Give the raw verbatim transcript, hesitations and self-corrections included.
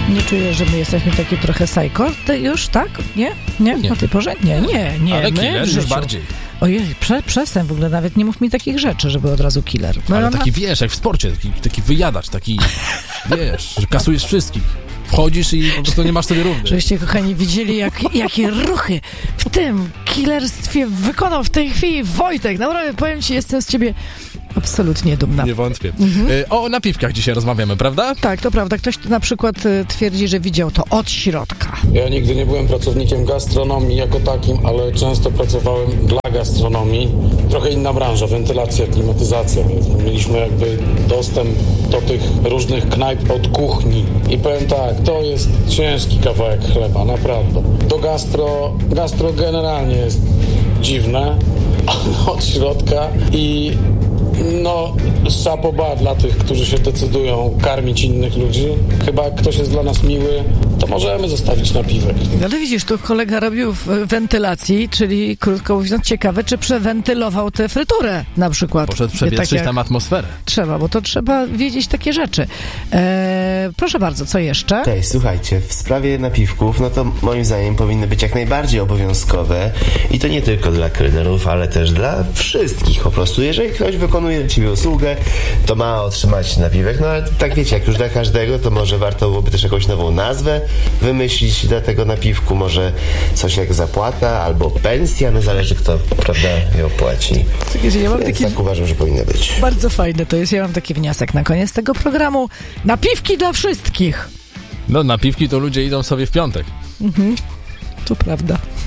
Nie czujesz, że my jesteśmy takie trochę psycho? Ty już, tak? Nie? Nie? Nie. O tej porze? Nie, nie, nie. Ale my killer w już życiu. bardziej. Ojej, prze, przestań w ogóle, nawet nie mów mi takich rzeczy, żeby od razu killer. No Ale ona- taki, wiesz, jak w sporcie, taki, taki wyjadacz, taki, wiesz, że kasujesz wszystkich. Wchodzisz i po prostu nie masz sobie równych. Żebyście, kochani, widzieli, jak, jakie ruchy w tym killerstwie wykonał w tej chwili Wojtek. Naprawdę, powiem ci, jestem z ciebie absolutnie dumna. Nie wątpię. Y, O napiwkach dzisiaj rozmawiamy, prawda? Tak, to prawda. Ktoś tu na przykład y, twierdzi, że widział to od środka. Ja nigdy nie byłem pracownikiem gastronomii jako takim, ale często pracowałem dla gastronomii. Trochę inna branża, wentylacja, klimatyzacja, więc mieliśmy jakby dostęp do tych różnych knajp od kuchni. I powiem tak, to jest ciężki kawałek chleba, naprawdę. To gastro, gastro generalnie jest dziwne od środka i no, szapoba dla tych, którzy się decydują karmić innych ludzi. Chyba jak ktoś jest dla nas miły, to możemy zostawić napiwek. Ale widzisz, tu kolega robił w wentylacji, czyli krótko mówiąc ciekawe, czy przewentylował tę fryturę na przykład. Poszedł Tak przewietrzyć jak tam atmosferę. trzeba, bo to trzeba wiedzieć takie rzeczy. Eee, proszę bardzo, co jeszcze? Cześć, słuchajcie, w sprawie napiwków, no to moim zdaniem powinny być jak najbardziej obowiązkowe i to nie tylko dla kelnerów, ale też dla wszystkich po prostu. Jeżeli ktoś wykonuje dla ciebie usługę, to ma otrzymać napiwek, no ale tak wiecie, jak już dla każdego, to może warto byłoby też jakąś nową nazwę wymyślić dla tego napiwku, może coś jak zapłata albo pensja, no zależy kto, prawda, ją płaci. Ja mam Więc taki tak uważam, że powinno być. bardzo fajne to jest. Ja mam taki wniosek na koniec tego programu. Napiwki dla wszystkich. No napiwki to ludzie idą sobie w piątek. To prawda.